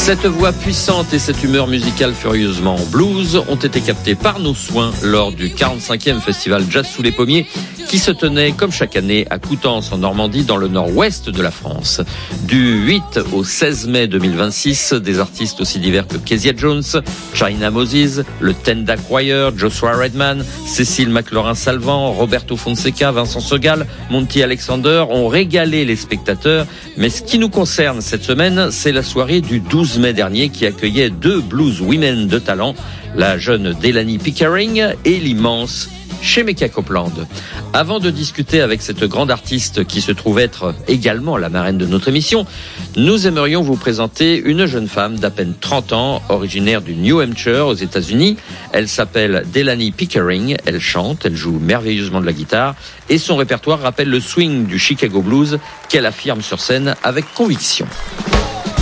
Cette voix puissante et cette humeur musicale furieusement blues ont été captées par nos soins lors du 45e festival Jazz sous les pommiers qui se tenait comme chaque année à Coutances en Normandie dans le nord-ouest de la France. Du 8 au 16 mai 2026, des artistes aussi divers que Kezia Jones, China Moses, le Tenda Choir, Joshua Redman, Cécile McLaurin-Salvant, Roberto Fonseca, Vincent Segal, Monty Alexander ont régalé les spectateurs. Mais ce qui nous concerne cette semaine, c'est la soirée du 12 mai dernier qui accueillait deux blues women de talent, la jeune Delaney Pickering et l'immense Shemekia Copeland. Avant de discuter avec cette grande artiste qui se trouve être également la marraine de notre émission, nous aimerions vous présenter une jeune femme d'à peine 30 ans, originaire du New Hampshire aux États-Unis. Elle s'appelle Delaney Pickering, elle chante, elle joue merveilleusement de la guitare et son répertoire rappelle le swing du Chicago Blues qu'elle affirme sur scène avec conviction.